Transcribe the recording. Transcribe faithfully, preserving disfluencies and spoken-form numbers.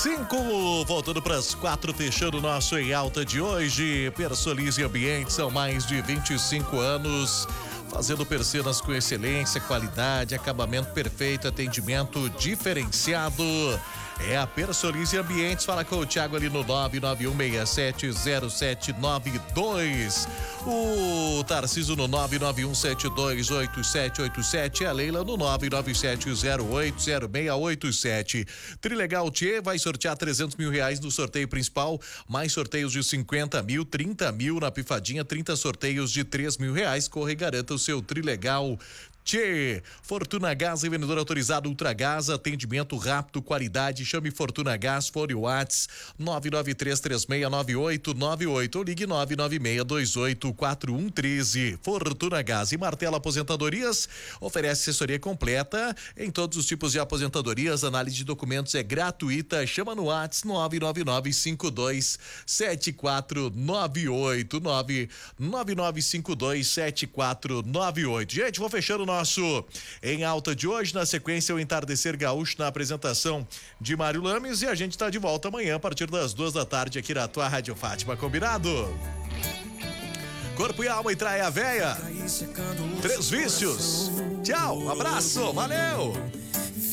cinco, voltando para as quatro, fechando o nosso Em Alta de hoje. Personalize Ambiente, são mais de vinte e cinco anos fazendo persianas com excelência, qualidade, acabamento perfeito, atendimento diferenciado. É a Personalize Ambientes. Fala com o Thiago ali no nove nove um seis sete zero sete nove dois. O Tarciso no nove nove um sete dois oito sete oito sete. E a Leila no nove nove sete zero oito zero seis oito sete. Trilegal Tchê vai sortear trezentos mil reais no sorteio principal, mais sorteios de cinquenta mil, trinta mil na pifadinha, trinta sorteios de três mil reais. Corre e garanta o seu Trilegal Tchê. Fortuna Gás e vendedor autorizado Ultragás, atendimento rápido, qualidade. Chame Fortuna Gás, fone Whats nove nove três três seis nove oito nove oito ou ligue nove nove seis dois oito quatro um um três. Fortuna Gás e Martelo Aposentadorias oferece assessoria completa em todos os tipos de aposentadorias. Análise de documentos é gratuita. Chama no Whats nove nove nove cinco dois sete quatro nove oito nove nove nove cinco dois sete quatro nove oito. Gente, vou fechando o nosso Em Alta de hoje. Na sequência, o Entardecer Gaúcho na apresentação de Mário Lames, e a gente está de volta amanhã a partir das duas da tarde aqui na tua Rádio Fátima. Combinado? Corpo e alma e traia véia. Três vícios. Tchau, abraço, valeu.